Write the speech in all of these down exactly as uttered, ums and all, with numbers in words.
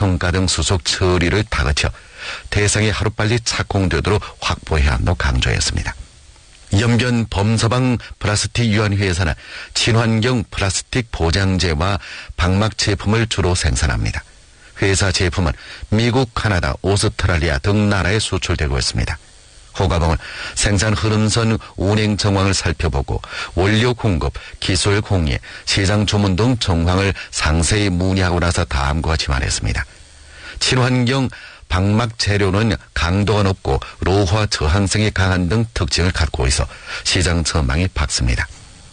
평가 등 수속 처리를 다그쳐 대상이 하루빨리 착공되도록 확보해야 한다고 강조했습니다. 연변 범서방 플라스틱 유한회사는 친환경 플라스틱 포장재와 방막 제품을 주로 생산합니다. 회사 제품은 미국, 카나다, 오스트랄리아 등 나라에 수출되고 있습니다. 호가봉은 생산 흐름선 운행 정황을 살펴보고 원료 공급, 기술 공예, 시장 주문 등 정황을 상세히 문의하고 나서 다음과 같이 말했습니다. 친환경 방막 재료는 강도가 높고 로화 저항성이 강한 등 특징을 갖고 있어 시장 전망이 밝습니다.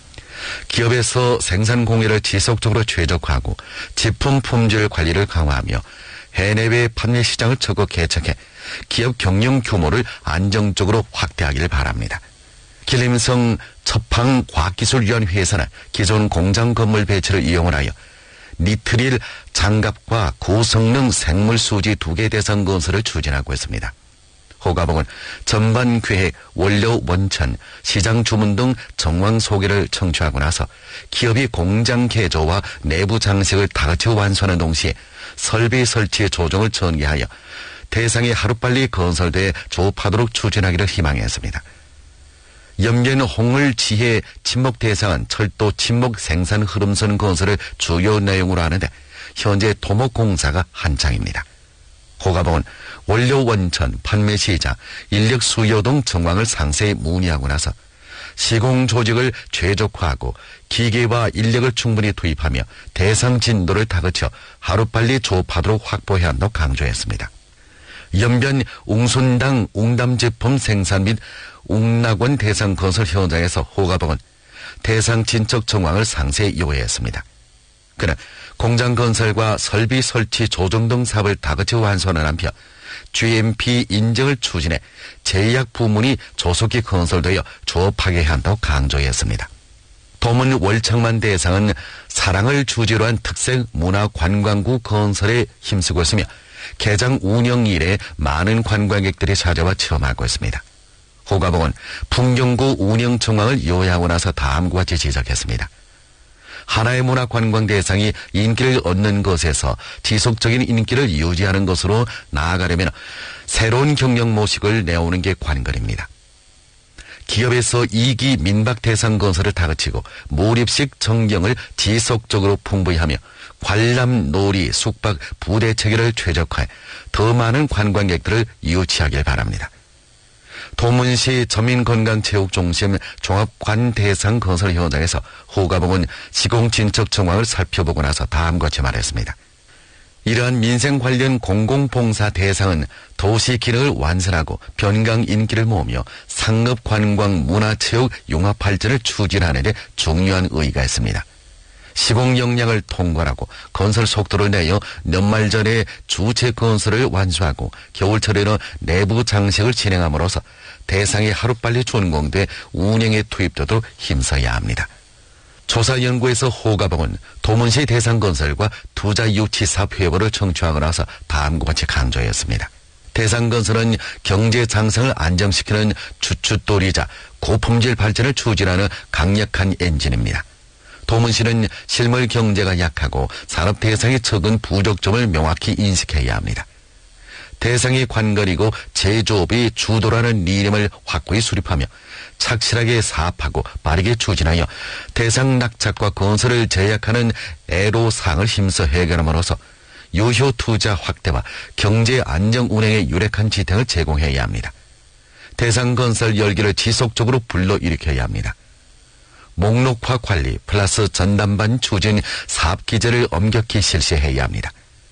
기업에서 생산 공예를 지속적으로 최적화하고 제품 품질 관리를 강화하며 해내외 판매 시장을 적극 개척해 기업 경영 규모를 안정적으로 확대하기를 바랍니다. 길림성 첩항과학기술위원회에서는 기존 공장 건물 배치를 이용을 하여 니트릴 장갑과 고성능 생물수지 두 개 대상 건설을 추진하고 있습니다. 호가봉은 전반 계획, 원료 원천, 시장 주문 등 정황 소개를 청취하고 나서 기업이 공장 개조와 내부 장식을 다같이 완수하는 동시에 설비 설치 조정을 전개하여 대상이 하루빨리 건설돼 조업하도록 추진하기를 희망했습니다. 연변 홍을 지혜 친목 대상은 철도 친목 생산 흐름선 건설을 주요 내용으로 하는데 현재 토목 공사가 한창입니다. 호가봉은 원료 원천, 판매 시장, 인력 수요 등 정황을 상세히 문의하고 나서 시공 조직을 최적화하고 기계와 인력을 충분히 투입하며 대상 진도를 다그쳐 하루빨리 조업하도록 확보해야 한다고 강조했습니다. 연변 웅순당 웅담 제품 생산 및 웅낙원 대상 건설 현장에서 호가봉은 대상 진척 정황을 상세히 요해했습니다. 그는 공장 건설과 설비 설치 조정 등 사업을 다그쳐 완수하는 한편 지엠피 인증을 추진해 제약 부문이 조속히 건설되어 조업하게 한다고 강조했습니다. 도문 월창만 대상은 사랑을 주제로 한 특색 문화관광구 건설에 힘쓰고 있으며 개장 운영 이래 많은 관광객들이 찾아와 체험하고 있습니다. 호가봉은 풍경구 운영 정황을 요약하고 나서 다음과 같이 지적했습니다. 하나의 문화 관광 대상이 인기를 얻는 것에서 지속적인 인기를 유지하는 것으로 나아가려면 새로운 경영 모식을 내오는 게 관건입니다. 기업에서 이 기 민박 대상 건설을 다그치고 몰입식 전경을 지속적으로 풍부히 하며 관람, 놀이, 숙박, 부대 체계를 최적화해 더 많은 관광객들을 유치하길 바랍니다. 도문시 저민건강체육중심 종합관 대상 건설 현장에서 호가봉은 시공 진척 정황을 살펴보고 나서 다음과 같이 말했습니다. 이러한 민생 관련 공공봉사 대상은 도시 기능을 완성하고 변강 인기를 모으며 상업, 관광, 문화, 체육 융합 발전을 추진하는 데 중요한 의의가 있습니다. 시공 역량을 통과하고 건설 속도를 내어 연말 전에 주체 건설을 완수하고 겨울철에는 내부 장식을 진행함으로써 대상이 하루빨리 준공돼 운영에 투입되도록 힘써야 합니다. 조사 연구에서 호가봉은 도문시 대상 건설과 투자 유치 사업 회보를 청취하고 나서 다음과 같이 강조했습니다. 대상 건설은 경제 장성을 안정시키는 주춧돌이자 고품질 발전을 추진하는 강력한 엔진입니다. 도문시는 실물 경제가 약하고 산업 대상이 적은 부족점을 명확히 인식해야 합니다. 대상이 관건이고 제조업이 주도라는理念을 확고히 수립하며 착실하게 사업하고 빠르게 추진하여 대상 낙착과 건설을 제약하는 애로사항을 힘써 해결함으로써 유효 투자 확대와 경제 안정 운행에 유력한 지탱을 제공해야 합니다. 대상 건설 열기를 지속적으로 불러일으켜야 합니다. 목록화 관리 플러스 전담반 추진 사업 기제를 엄격히 실시해야 합니다.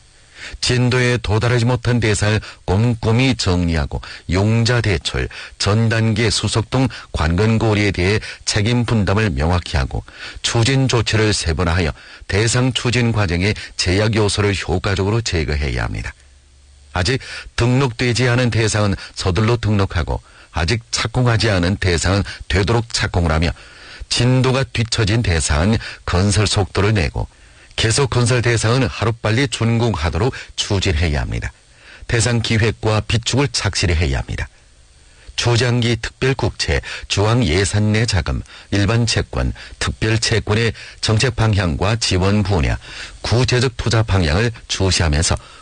진도에 도달하지 못한 대상을 꼼꼼히 정리하고 용자 대출, 전단계 수속 등 관건고리에 대해 책임 분담을 명확히 하고 추진 조치를 세분화하여 대상 추진 과정의 제약 요소를 효과적으로 제거해야 합니다. 아직 등록되지 않은 대상은 서둘러 등록하고 아직 착공하지 않은 대상은 되도록 착공을 하며 진도가 뒤처진 대상은 건설 속도를 내고 계속 건설 대상은 하루빨리 준공하도록 추진해야 합니다. 대상 기획과 비축을 착실히 해야 합니다. 초장기 특별국채, 중앙 예산 내 자금, 일반 채권, 특별 채권의 정책 방향과 지원 분야, 구체적 투자 방향을 주시하면서